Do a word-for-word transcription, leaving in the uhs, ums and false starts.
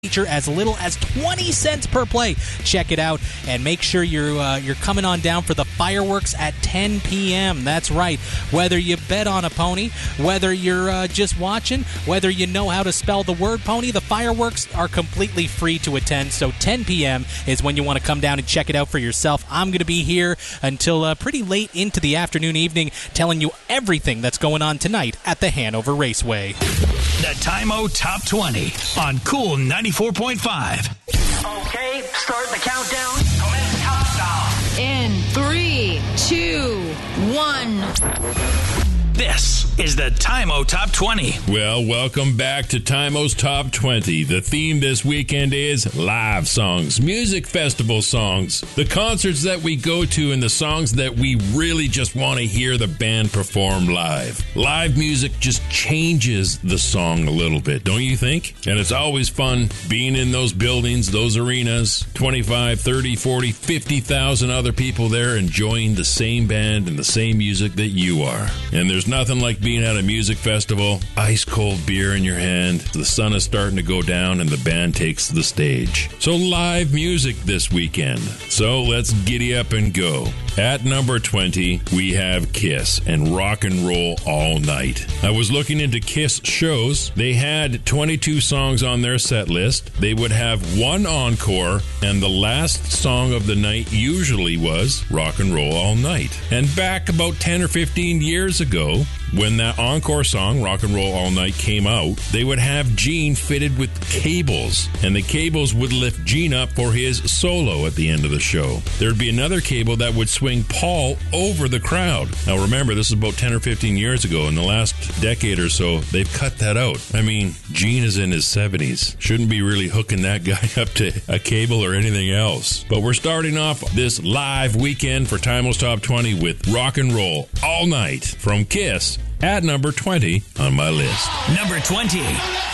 feature as little as twenty cents per play. Check it out and make sure you're uh, you're coming on down for the fireworks at ten p.m. That's right. Whether you bet on a pony, whether you're uh, just watching, whether you know how to spell the word pony, the fireworks are completely free to attend. So ten p.m. is when you want to come down and check it out for yourself. I'm going to be here until uh, pretty late into the afternoon, evening, telling you everything that's going on tonight at the Hanover Raceway. The Time-O Top twenty on Cool ninety-four point five. Okay, start the countdown. Commence countdown. In three, two, one. This is the Time-O Top twenty. Well, welcome back to Time-O's Top twenty. The theme this weekend is live songs, music festival songs, the concerts that we go to and the songs that we really just want to hear the band perform live. Live music just changes the song a little bit, don't you think? And it's always fun being in those buildings, those arenas, twenty-five, thirty, forty, fifty thousand other people there enjoying the same band and the same music that you are. And there's nothing like being at a music festival, ice cold beer in your hand, the sun is starting to go down and the band takes the stage. So live music this weekend. So let's giddy up and go. At number twenty, we have Kiss and Rock and Roll All Night. I was looking into Kiss shows. They had twenty-two songs on their set list. They would have one encore, and the last song of the night usually was Rock and Roll All Night. And back about ten or fifteen years ago, when that encore song, Rock and Roll All Night, came out, they would have Gene fitted with cables, and the cables would lift Gene up for his solo at the end of the show. There'd be another cable that would swing Paul over the crowd. Now remember, this is about ten or fifteen years ago. In the last decade or so, they've cut that out. I mean, Gene is in his seventies. Shouldn't be really hooking that guy up to a cable or anything else. But we're starting off this live weekend for Time-O's Top twenty with Rock and Roll All Night from Kiss at number twenty on my list. Number twenty.